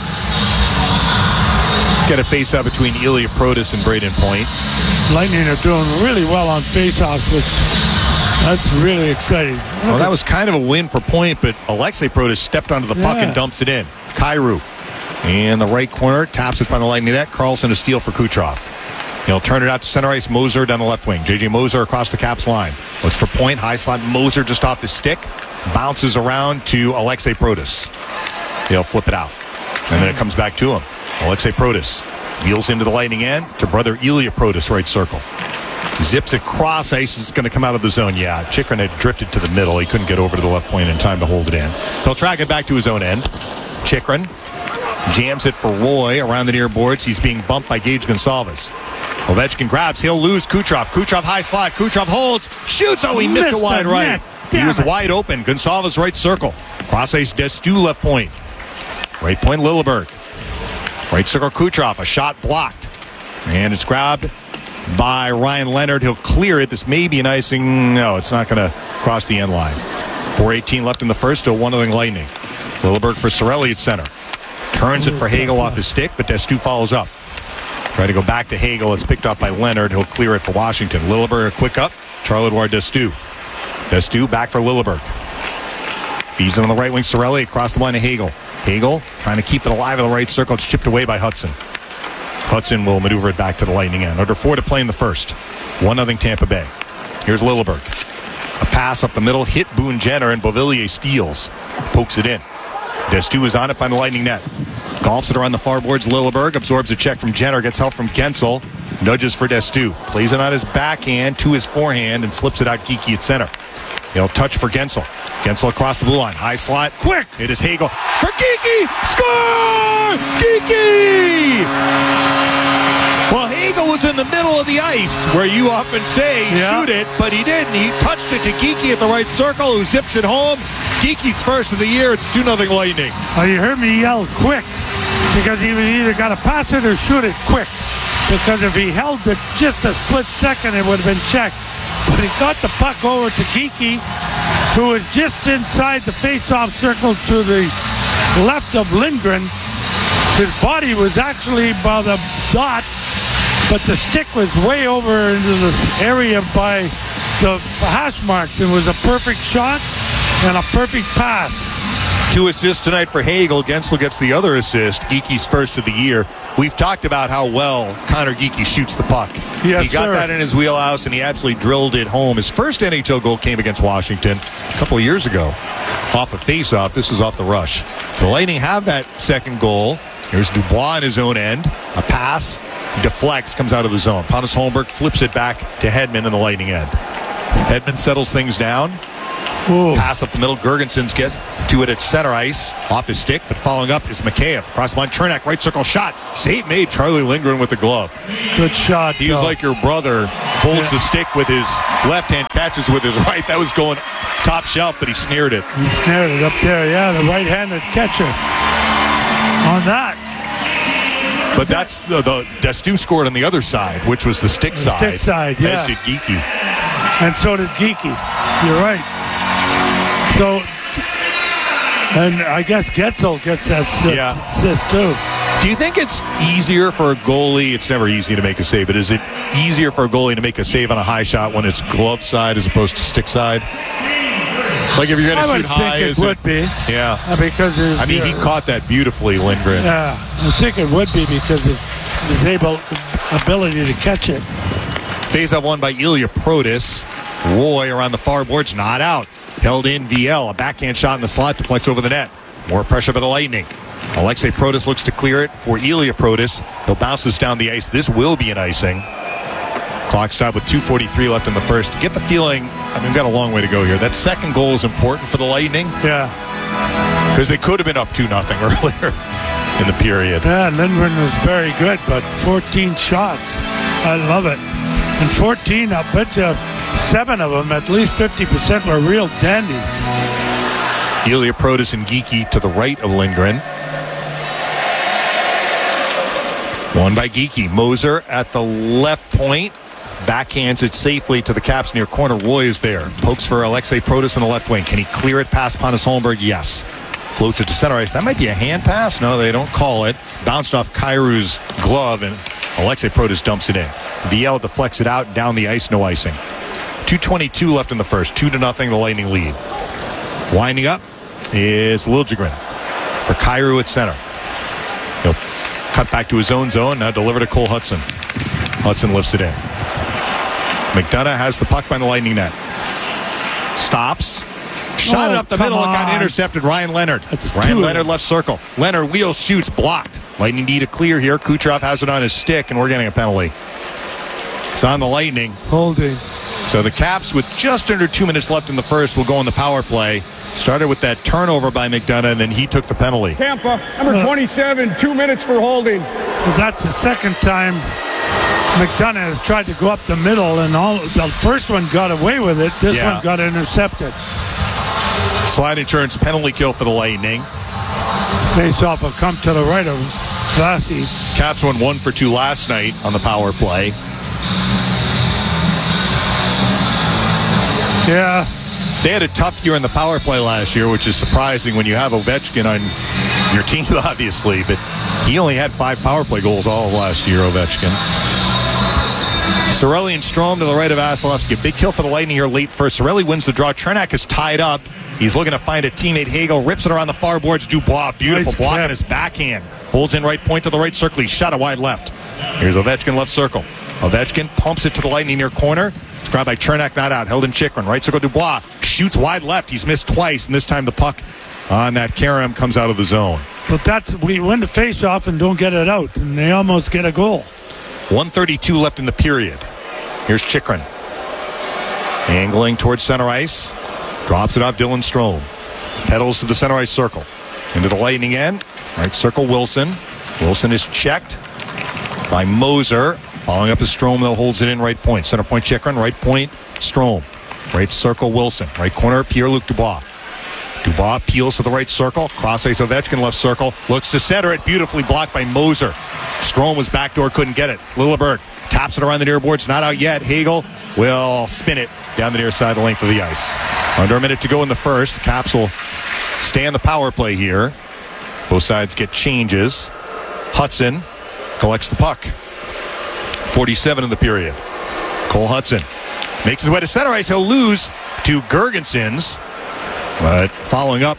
Got a face-off between Ilya Protas and Braden Point. Lightning are doing really well on face-offs, which that's really exciting. Well, that was kind of a win for Point, but Alexei Protas stepped onto the puck Yeah. and dumps it in. Kyrou in the right corner, taps it by the Lightning net. Carlson a steal for Kucherov. He'll turn it out to center ice. Moser down the left wing. J J Moser across the Caps line. Looks for Point. High slot. Moser just off his stick. Bounces around to Alexei Protas. He'll flip it out. And then it comes back to him. Alexei Protas wheels into the Lightning end to brother Ilya Protas, right circle. Zips it cross ice. Is going to come out of the zone. Yeah, Chychrun had drifted to the middle. He couldn't get over to the left point in time to hold it in. He'll track it back to his own end. Chychrun jams it for Roy around the near boards. He's being bumped by Gage Gonsalves. Ovechkin grabs. He'll lose Kucherov. Kucherov high slot. Kucherov holds. Shoots. Oh, he missed, Missed it wide the right. net. He Damn was it. wide open. Gonsalves right circle. Cross ice Destoux left point. Right point Lilleberg. Right circle Kucherov. A shot blocked. And it's grabbed by Ryan Leonard. He'll clear it. This may be an icing. No, it's not going to cross the end line. four eighteen left in the first. Still one nothing Lightning. Lilleberg for Cirelli at center. Turns it for Hagel off his stick, but Destoux follows up. Try to go back to Hagel. It's picked up by Leonard. He'll clear it for Washington. Lilleberg a quick up. Charles-Edouard Destoux. Destoux back for Lilleberg. Feeds it on the right wing. Cirelli across the line to Hagel. Hagel trying to keep it alive in the right circle. It's chipped away by Hudson. Hudson will maneuver it back to the Lightning end. Under four to play in the first. one nothing Tampa Bay. Here's Lilleberg. A pass up the middle. Hit Boone Jenner and Beauvillier steals. Pokes it in. Destoux is on it by the Lightning net. Golfs it around the far boards. Lilleberg absorbs a check from Jenner. Gets help from Gensel. Nudges for Destoux. Plays it on his backhand to his forehand and slips it out Geeky at center. He'll touch for Gensel. Gensel across the blue line. High slot. Quick! It is Hagel for Geeky. Score! Geeky! Well, Hagel was in the middle of the ice where you often say Yeah. shoot it, but he didn't. He touched it to Geeky at the right circle, who zips it home. Geeky's first of the year. It's two nothing Lightning. Oh, you heard me yell quick because he either got to pass it or shoot it quick. Because if he held it just a split second, it would have been checked. But he got the puck over to Geeky, who was just inside the face-off circle to the left of Lindgren. His body was actually by the dot, but the stick was way over into the area by the hash marks. It was a perfect shot and a perfect pass Two assists tonight for Hagel. Gensel gets the other assist. Geeky's first of the year. We've talked about how well Connor Geeky shoots the puck. Yes, he got sir. that in his wheelhouse, and he absolutely drilled it home. His first N H L goal came against Washington a couple of years ago. Off a face-off. This was off the rush. The Lightning have that second goal. Here's Dubois on his own end. A pass. Deflects. Comes out of the zone. Pontus Holmberg flips it back to Hedman in the Lightning end. Hedman settles things down. Ooh. Pass up the middle. Gergensen gets to it at center ice. Off his stick, but following up is Mikheyev. Cross line. Chernak, right circle shot. Save made. Charlie Lindgren with the glove. Good shot. He was though. like your brother. Holds Yeah. the stick with his left hand, catches with his right. That was going top shelf, but he snared it. He snared it up there. Yeah, the right-handed catcher on that. But that's the, the Destu scored on the other side, which was the stick The side. stick side, yeah. As did Geeky. And so did Geeky. You're right. So, and I guess Getzel gets that assist, Yeah. assist too. Do you think it's easier for a goalie? It's never easy to make a save, but is it easier for a goalie to make a save on a high shot when it's glove side as opposed to stick side? Like if you're going I to would shoot high, think it is would be. Yeah. Uh, because of, I mean, he caught that beautifully, Lindgren. Yeah, I think it would be because of his able ability to catch it. Face-off won by Ilya Protas. Roy around the far boards, not out. Held in V L. A backhand shot in the slot deflects over the net. More pressure by the Lightning. Alexei Protas looks to clear it for Ilya Protas. He'll bounce this down the ice. This will be an icing. Clock stop with two forty-three left in the first. Get the feeling, I mean, we've got a long way to go here. That second goal is important for the Lightning Yeah. because they could have been up two nothing earlier in the period. Yeah, Lindgren was very good, but fourteen shots. I love it. And fourteen, I'll bet you seven of them, at least fifty percent, were real dandies. Ilya Protas and Geeky to the right of Lindgren. Won by Geeky. Moser at the left point. Backhands it safely to the Caps near corner. Roy is there. Pokes for Alexei Protas in the left wing. Can he clear it past Pontus Holmberg? Yes. Floats it to center ice. That might be a hand pass. No, they don't call it. Bounced off Kairu's glove, and Alexei Protas dumps it in. V L deflects it out down the ice. No icing. two twenty-two left in the first. Two to nothing. The Lightning lead. Winding up is Liljegren for Kairu at center. He'll cut back to his own zone. Now deliver to Cole Hudson. Hudson lifts it in. McDonough has the puck by the Lightning net. Stops. Shot Oh, it up the come middle. It got on. intercepted. Ryan Leonard. That's Ryan two. Leonard left circle. Leonard wheels, shoots, blocked. Lightning need a clear here. Kucherov has it on his stick, and we're getting a penalty. It's on the Lightning. Holding. So the Caps, with just under two minutes left in the first, will go on the power play. Started with that turnover by McDonough, and then he took the penalty. Tampa, number twenty-seven, two minutes for holding. Well, that's the second time McDonough has tried to go up the middle, and all the first one got away with it. This Yeah. one got intercepted. Slide insurance penalty kill for the Lightning. Face-off will come to the right of Vasi. Caps won one for two last night on the power play. Yeah. They had a tough year in the power play last year, which is surprising when you have Ovechkin on your team, obviously. But he only had five power play goals all of last year, Ovechkin. Cirelli and Strome to the right of Vasilevsky. Big kill for the Lightning here late first. Cirelli wins the draw. Chernak is tied up. He's looking to find a teammate. Hagel rips it around the far boards. Dubois, beautiful Nice block clip. on his backhand. Holds in right point to the right circle. He shot a wide left. Here's Ovechkin left circle. Ovechkin pumps it to the Lightning near corner. It's grabbed by Chernak, not out. Held in Chikrin. Right circle Dubois. Shoots wide left. He's missed twice, and this time the puck on that Karam comes out of the zone. But that's, we win the face-off and don't get it out, and they almost get a goal. one thirty-two left in the period. Here's Chikrin. Angling towards center ice. Drops it off Dylan Strome. Pedals to the center ice circle. Into the Lightning end. Right circle Wilson. Wilson is checked by Moser. Following up is Strome, though, holds it in right point. Center point Chikrin. Right point Strome. Right circle Wilson. Right corner Pierre-Luc Dubois. Dubois peels to the right circle. Cross ice Ovechkin left circle. Looks to center it. Beautifully blocked by Moser. Strome was backdoor, couldn't get it. Lilleberg taps it around the near boards. Not out yet. Hagel will spin it down the near side, the length of the ice. Under a minute to go in the first. The Caps will stay on the power play here. Both sides get changes. Hudson collects the puck. forty-seven in the period. Cole Hudson makes his way to center ice. He'll lose to Gergensen's. But following up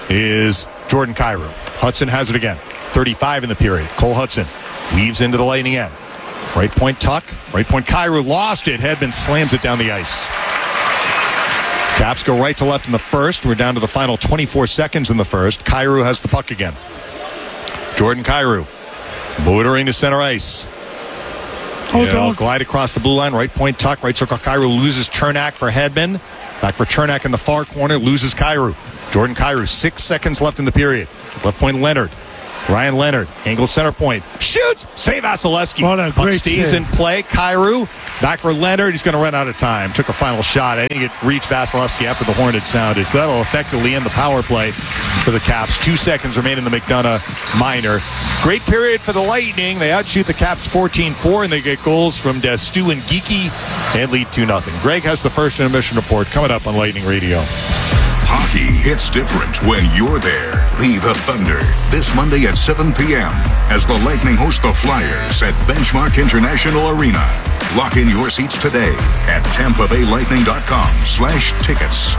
is Jordan Kyrou. Hudson has it again. thirty-five in the period. Cole Hudson weaves into the Lightning end. Right point tuck. Right point Kyrou lost it. Hedman slams it down the ice. Caps go right to left in the first. We're down to the final twenty-four seconds in the first. Kyrou has the puck again. Jordan Kyrou motoring to center ice. Oh, He'll don't. glide across the blue line. Right point tuck. Right circle Kyrou loses Chernak for Hedman. Back for Chernak in the far corner. Loses Kyrou. Jordan Kyrou. Six seconds left in the period. Left point Leonard. Ryan Leonard. Angle center point. Shoots. Save Vasilevsky. What a Puck great stays save. in play. Kyrou. Back for Leonard. He's going to run out of time. Took a final shot. I think it reached Vasilevsky after the horn had sounded. So that'll effectively end the power play for the Caps. Two seconds remain in the McDonough minor. Great period for the Lightning. They outshoot the Caps fourteen four, and they get goals from Destu and Geeky and lead two nothing. Greg has the first intermission report coming up on Lightning Radio. Hockey hits different when you're there. Be the Thunder this Monday at seven p.m. as the Lightning host the Flyers at Benchmark International Arena. Lock in your seats today at tampa bay lightning dot com slash tickets.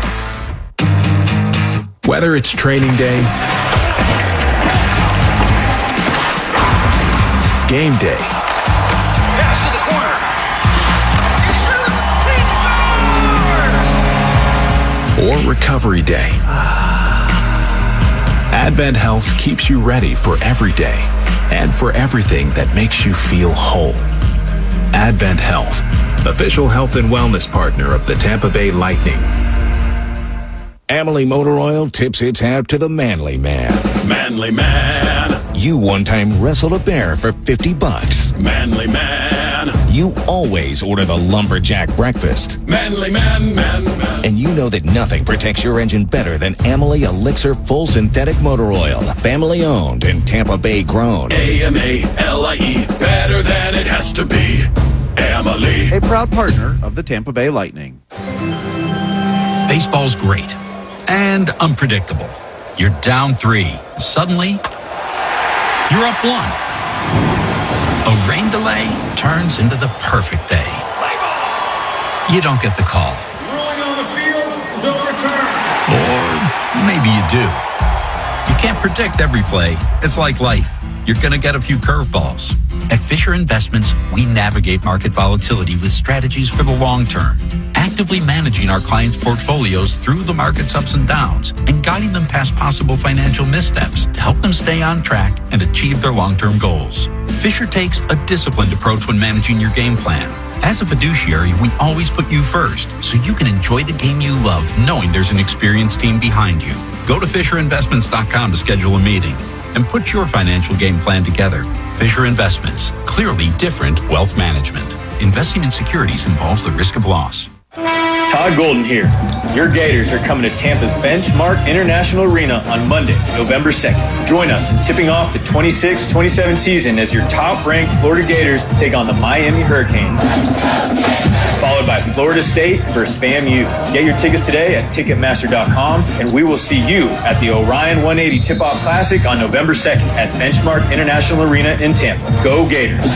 Whether it's training day, game day, Pass to the corner. He scores! or recovery day, Advent Health keeps you ready for every day and for everything that makes you feel whole. Advent Health, official health and wellness partner of the Tampa Bay Lightning. Amalie Motor Oil tips its hat to the manly man. Manly man. You one time wrestled a bear for fifty bucks. Manly man. You always order the lumberjack breakfast. Manly man, man, man. And you know that nothing protects your engine better than Amalie Elixir Full Synthetic Motor Oil. Family owned and Tampa Bay grown. A M A L I E, better than it has to be. Amalie. A proud partner of the Tampa Bay Lightning. Baseball's great and unpredictable. You're down three. Suddenly, you're up one. A rain delay turns into the perfect day. You don't get the call. Rolling on the field, no return. Or maybe you do. You can't predict every play. It's like life. You're going to get a few curveballs. At Fisher Investments, we navigate market volatility with strategies for the long term, actively managing our clients' portfolios through the market's ups and downs and guiding them past possible financial missteps to help them stay on track and achieve their long-term goals. Fisher takes a disciplined approach when managing your game plan. As a fiduciary, we always put you first, so you can enjoy the game you love knowing there's an experienced team behind you. Go to fisher investments dot com to schedule a meeting and put your financial game plan together. Fisher Investments, clearly different wealth management. Investing in securities involves the risk of loss. Todd Golden here. Your Gators are coming to Tampa's Benchmark International Arena on Monday, November second. Join us in tipping off the twenty-six twenty-seven season as your top-ranked Florida Gators take on the Miami Hurricanes. Followed by Florida State versus FAMU. Get your tickets today at ticketmaster dot com, and we will see you at the Orion one eighty Tip-Off Classic on November second at Benchmark International Arena in Tampa. Go Gators!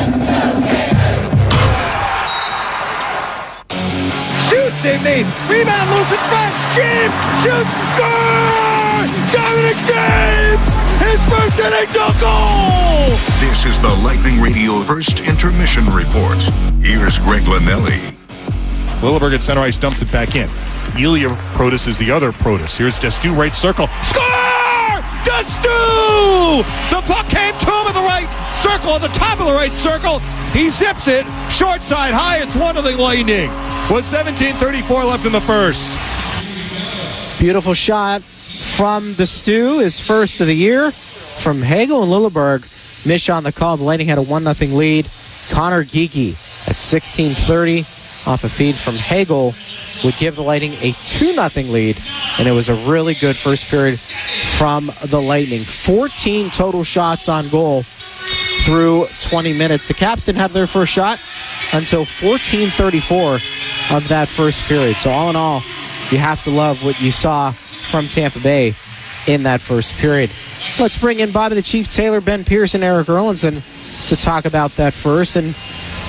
Shoot, save made. Rebound, loose in front. James shoots, score! Dominic James, his first N H L goal! This is the Lightning Radio First Intermission Report. Here's Greg Linnelli. Lilleberg at center ice dumps it back in. Ilya Protas is the other Protas. Here's Destu, right circle. Score! Destu! The puck came to him in the right circle, on the top of the right circle. He zips it, short side high. It's one to the Lightning. With seventeen thirty-four left in the first. Beautiful shot from Destu, his first of the year. From Hagel and Lilleberg, Mish on the call. The Lightning had a one nothing lead. Connor Geeky at sixteen thirty off a feed from Hagel would give the Lightning a two nothing lead, and it was a really good first period from the Lightning. fourteen total shots on goal through twenty minutes. The Caps didn't have their first shot until fourteen thirty-four of that first period. So all in all, you have to love what you saw from Tampa Bay in that first period. Let's bring in Bobby the Chief, Taylor, Ben Pearson, Eric Erlinson to talk about that first. And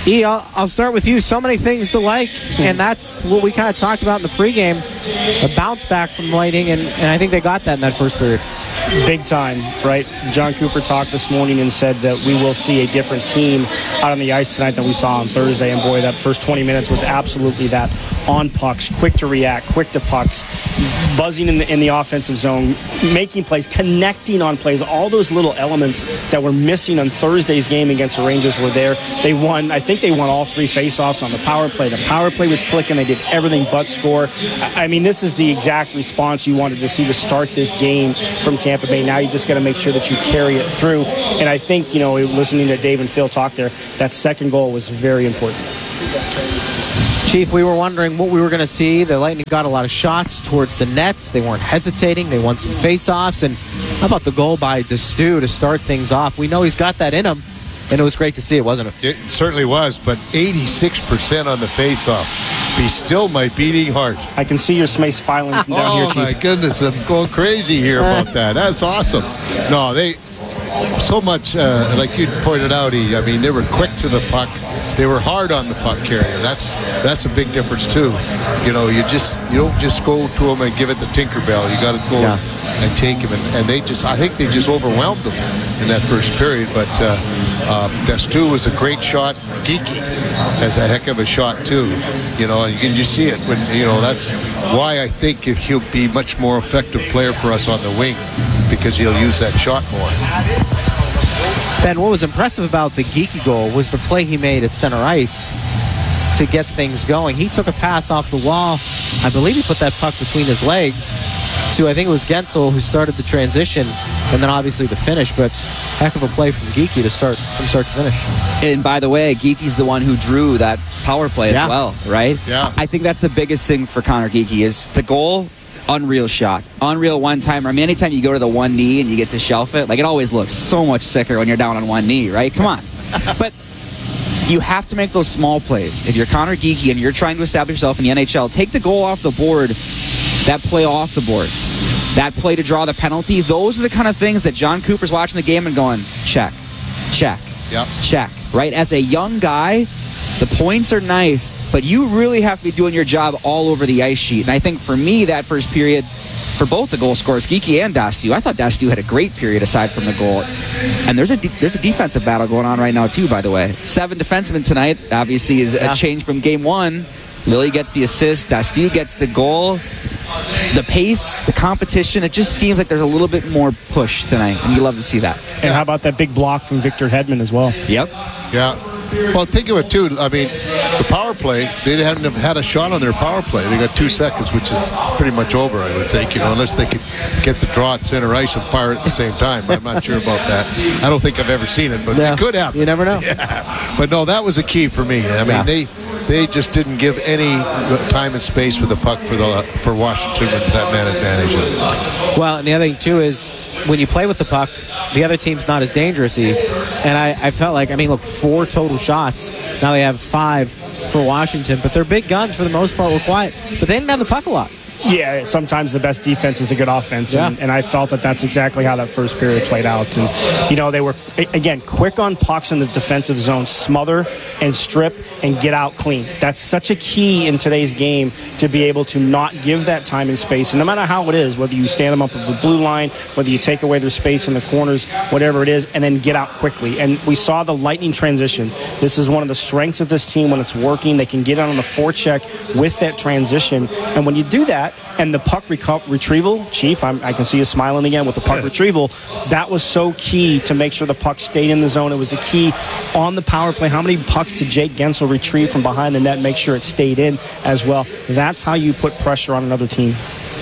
E, I'll, I'll start with you. So many things to like, and that's what we kind of talked about in the pregame, a bounce back from Lightning, and, and I think they got that in that first period. Big time, right? John Cooper talked this morning and said that we will see a different team out on the ice tonight than we saw on Thursday. And boy, that first twenty minutes was absolutely that. On pucks, quick to react, quick to pucks, buzzing in the in the offensive zone, making plays, connecting on plays. All those little elements that were missing on Thursday's game against the Rangers were there. They won. I think they won all three faceoffs on the power play. The power play was clicking. They did everything but score. I mean, this is the exact response you wanted to see to start this game from Tampa Bay. Now you just got to make sure that you carry it through. And I think, you know, listening to Dave and Phil talk there, that second goal was very important. Chief, we were wondering what we were going to see. The Lightning got a lot of shots towards the net. They weren't hesitating. They won some faceoffs. And how about the goal by Destu to start things off? We know he's got that in him, and it was great to see it, wasn't it? It certainly was, but eighty-six percent on the faceoff. He still might beating heart. I can see your face filing from down oh, here, Chief. Oh, my goodness. I'm going crazy here about that. That's awesome. No, they... So much, uh, like you pointed out, E, I mean, they were quick to the puck. They were hard on the puck carrier. That's that's a big difference too. You know, you just you don't just go to them and give it the Tinkerbell. You got to go yeah. and take him, and, and they just I think they just overwhelmed them in that first period. But uh, uh, Destu was a great shot. Geeky has a heck of a shot too. You know, and you can just see it when you know that's why I think he'll be much more effective player for us on the wing, because he'll use that shot more. Ben, what was impressive about the Geeky goal was the play he made at center ice to get things going. He took a pass off the wall. I believe he put that puck between his legs to, I think it was Gensel, who started the transition, and then obviously the finish, but heck of a play from Geeky to start from start to finish. And by the way, Geeky's the one who drew that power play yeah. as well, right? Yeah. I think that's the biggest thing for Connor Geeky is the goal. Unreal shot. Unreal one-timer. I mean, anytime you go to the one knee and you get to shelf it, like, it always looks so much sicker when you're down on one knee, right? Come on. But you have to make those small plays. If you're Connor Geeky and you're trying to establish yourself in the N H L, take the goal off the board, that play off the boards, that play to draw the penalty. Those are the kind of things that John Cooper's watching the game and going, check, check, yep. check, right? As a young guy, the points are nice, but you really have to be doing your job all over the ice sheet. And I think for me, that first period, for both the goal scorers, Geeky and Destu, I thought Destu had a great period aside from the goal. And there's a de- there's a defensive battle going on right now too, by the way. Seven defensemen tonight, obviously, is yeah. a change from game one. Lily gets the assist, Destu gets the goal. The pace, the competition, it just seems like there's a little bit more push tonight, and you love to see that. And yeah. how about that big block from Victor Hedman as well? Yep. Yeah. Well, think of it, too. I mean, the power play, they hadn't have had a shot on their power play. They got two seconds, which is pretty much over, I would think, you know, unless they could get the draw at center ice and fire at the same time. But I'm not sure about that. I don't think I've ever seen it, but yeah. it could happen. You never know. Yeah. But, no, that was a key for me. I mean, yeah. they they just didn't give any time and space with the puck for the for Washington with that man advantage. Well, and the other thing, too, is when you play with the puck, the other team's not as dangerous. And I, I felt like, I mean, look, four total shots. Now they have five for Washington, but their big guns, for the most part, were quiet. But they didn't have the puck a lot. Yeah, sometimes the best defense is a good offense, and, yeah. and I felt that that's exactly how that first period played out. And, you know, they were, again, quick on pucks in the defensive zone, smother and strip and get out clean. That's such a key in today's game to be able to not give that time and space. And no matter how it is, whether you stand them up at the blue line, whether you take away their space in the corners, whatever it is, and then get out quickly. And we saw the Lightning transition. This is one of the strengths of this team when it's working. They can get on the forecheck with that transition. And when you do that, and the puck reco- retrieval, Chief, I'm, I can see you smiling again with the puck yeah. retrieval. That was so key to make sure the puck stayed in the zone. It was the key on the power play. How many pucks did Jake Gensel retrieve from behind the net, make sure it stayed in as well? That's how you put pressure on another team.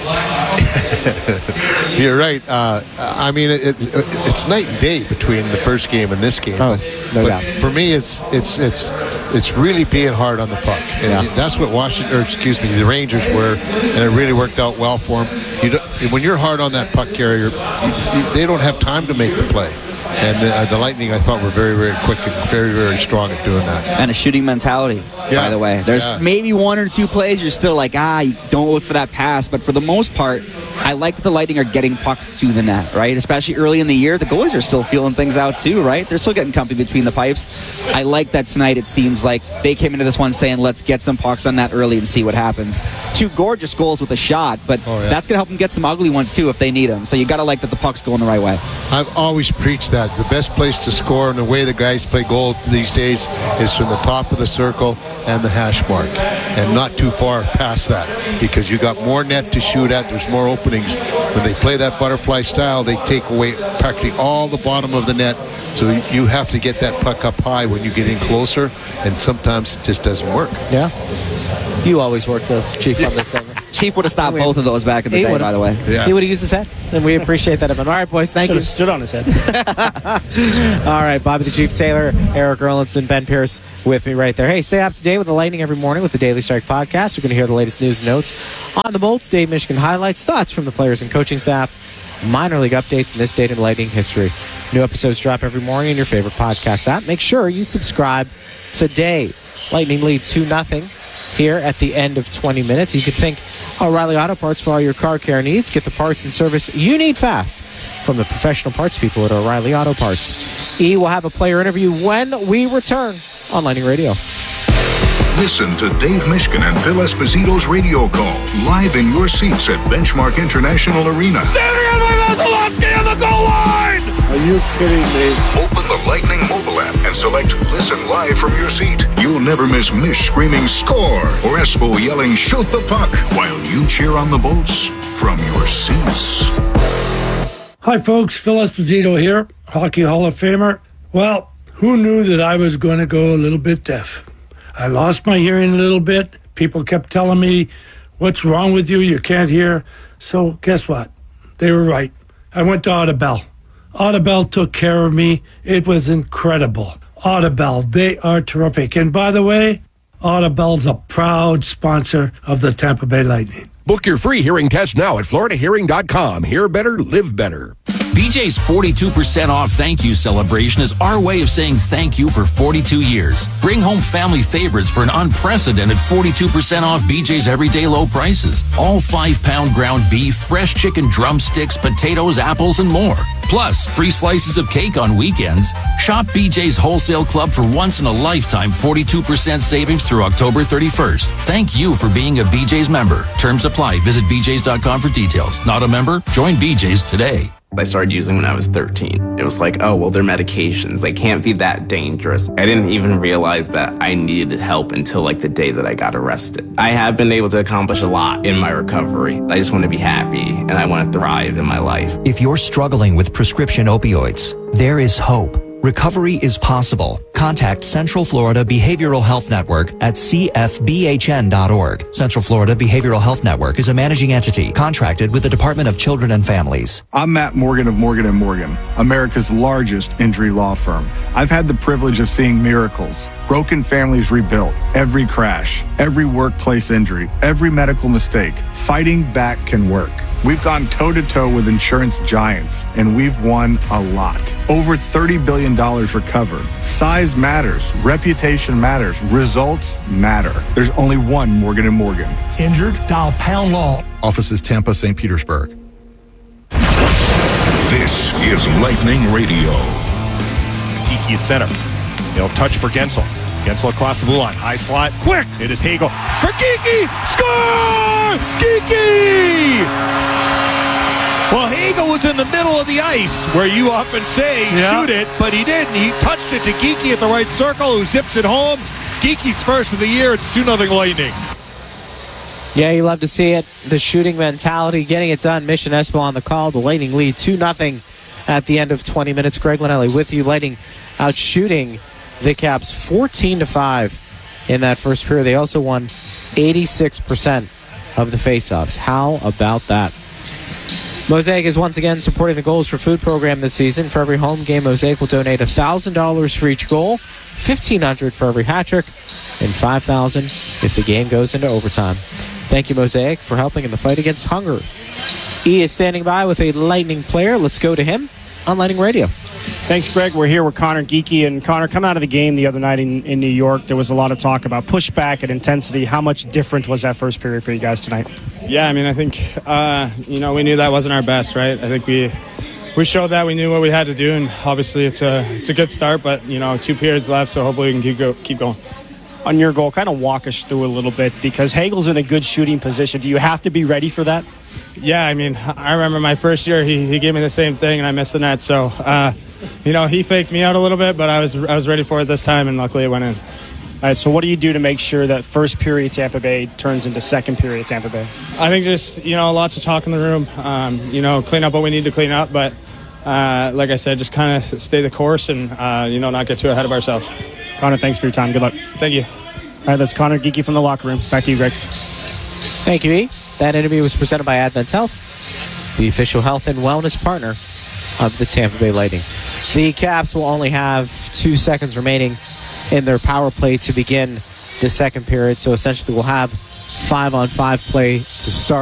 You're right. Uh, I mean, it, it, it's night and day between the first game and this game. Oh, no but doubt. For me, it's it's it's it's really being hard on the puck, and yeah. that's what Washington, or excuse me, the Rangers were, and it really worked out well for them. You don't, when you're hard on that puck carrier, you, you, they don't have time to make the play. And uh, the Lightning, I thought, were very, very quick and very, very strong at doing that. And a shooting mentality. by the way. There's Yeah. maybe one or two plays you're still like, ah, you don't look for that pass. But for the most part, I like that the Lightning are getting pucks to the net, right? Especially early in the year. The goalies are still feeling things out too, right? They're still getting comfy between the pipes. I like that tonight. It seems like they came into this one saying, let's get some pucks on that early and see what happens. Two gorgeous goals with a shot, but Oh, yeah. that's going to help them get some ugly ones too if they need them. So you got to like that the puck's going the right way. I've always preached that the best place to score and the way the guys play goal these days is from the top of the circle and the hash mark, and not too far past that, because you got more net to shoot at. There's more openings. When they play that butterfly style, they take away practically all the bottom of the net. So you have to get that puck up high when you get in closer, and sometimes it just doesn't work. Yeah. You always work the Chief on this segment. Chief would have stopped both of those back in the He day, would've- by the way. Yeah. He would have used his head, and we appreciate that of him. All right, boys, thank Should you. have stood on his head. All right, Bobby the Chief Taylor, Eric Erlinson, Ben Pierce with me right there. Hey, stay up to date with the Lightning every morning with the Daily Strike podcast. You're going to hear the latest news and notes on the Bolts, Dave Michigan highlights, thoughts from the players and coaching staff, minor league updates, and this date in Lightning history. New episodes drop every morning in your favorite podcast app. Make sure you subscribe today. Lightning lead two nothing here at the end of twenty minutes. You could think O'Reilly Auto Parts for all your car care needs. Get the parts and service you need fast from the professional parts people at O'Reilly Auto Parts. E will have a player interview when we return on Lightning Radio. Listen to Dave Mishkin and Phil Esposito's radio call live in your seats at Benchmark International Arena. Standing on my Vasilevsky on the goal line! Are you kidding me? Open the Lightning mobile app and select Listen Live from your seat. You'll never miss Mish screaming score or Espo yelling shoot the puck while you cheer on the Bolts from your seats. Hi, folks. Phil Esposito here, Hockey Hall of Famer. Well, who knew that I was going to go a little bit deaf? I lost my hearing a little bit. People kept telling me, what's wrong with you? You can't hear. So guess what? They were right. I went to Audibel. Audibel took care of me. It was incredible. Audibel, they are terrific. And by the way, Audibel's a proud sponsor of the Tampa Bay Lightning. Book your free hearing test now at florida hearing dot com. Hear better, live better. B J's forty-two percent off thank you celebration is our way of saying thank you for forty-two years. Bring home family favorites for an unprecedented forty-two percent off B J's everyday low prices. All five pound ground beef, fresh chicken drumsticks, potatoes, apples, and more. Plus, free slices of cake on weekends. Shop B J's Wholesale Club for once in a lifetime forty-two percent savings through October thirty-first. Thank you for being a B J's member. Terms apply. Visit b j's dot com for details. Not a member? Join B J's today. I started using when I was thirteen. It was like, oh, well, they're medications. They can't be that dangerous. I didn't even realize that I needed help until like the day that I got arrested. I have been able to accomplish a lot in my recovery. I just want to be happy and I want to thrive in my life. If you're struggling with prescription opioids, there is hope. Recovery is possible. Contact Central Florida Behavioral Health Network at c f b h n dot org. Central Florida Behavioral Health Network is a managing entity contracted with the Department of Children and Families. I'm Matt Morgan of Morgan and Morgan, America's largest injury law firm. I've had the privilege of seeing miracles, broken families rebuilt, every crash, every workplace injury, every medical mistake. Fighting back can work. We've gone toe-to-toe with insurance giants, and we've won a lot. Over thirty billion dollars recovered. Size matters. Reputation matters. Results matter. There's only one Morgan and Morgan. Injured? Dial pound law. Offices Tampa, Saint Petersburg. This is Lightning Radio. Geeky at center. They'll touch for Gensel. Gensel across the blue line. High slot. Quick. It is Hagel. For Geeky. Score! Geeky! Well, Hagel was in the middle of the ice, where you often say, Yeah. shoot it, but he didn't. He touched it to Geeky at the right circle, who zips it home. Geeky's first of the year. It's two nothing Lightning. Yeah, you love to see it. The shooting mentality, getting it done. Mission Espo on the call. The Lightning lead two nothing at the end of twenty minutes. Greg Linelli with you. Lightning out shooting the Caps fourteen to five in that first period. They also won eighty-six percent of the faceoffs. How about that? Mosaic is once again supporting the Goals for Food program this season. For every home game, Mosaic will donate one thousand dollars for each goal, fifteen hundred dollars for every hat trick, and five thousand dollars if the game goes into overtime. Thank you, Mosaic, for helping in the fight against hunger. E is standing by with a Lightning player. Let's go to him on Lightning Radio. Thanks, Greg. We're here with Connor Geeky. And Connor, coming out of the game the other night in, in New York, there was a lot of talk about pushback and intensity. How much different was that first period for you guys tonight? Yeah, I mean, I think, uh, you know, we knew that wasn't our best, right? I think we we showed that we knew what we had to do, and obviously it's a it's a good start, but, you know, two periods left, so hopefully we can keep, go, keep going. On your goal, kind of walk us through a little bit, because Hagel's in a good shooting position. Do you have to be ready for that? Yeah, I mean, I remember my first year, he, he gave me the same thing, and I missed the net, so, uh, you know, he faked me out a little bit, but I was I was ready for it this time, and luckily it went in. All right, so what do you do to make sure that first period Tampa Bay turns into second period Tampa Bay? I think just, you know, lots of talk in the room, um, you know, clean up what we need to clean up, but uh, like I said, just kind of stay the course and, uh, you know, not get too ahead of ourselves. Connor, thanks for your time. Good luck. Thank you. All right, that's Connor Geeky from the locker room. Back to you, Greg. Thank you, E. That interview was presented by Advent Health, the official health and wellness partner of the Tampa Bay Lightning. The Caps will only have two seconds remaining in their power play to begin the second period, so essentially we'll have five-on-five play to start.